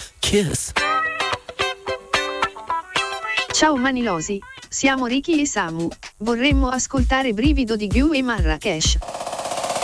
Kiss. Ciao Manilosi, siamo Ricky e Samu. Vorremmo ascoltare Brivido di Gyu e Marrakesh.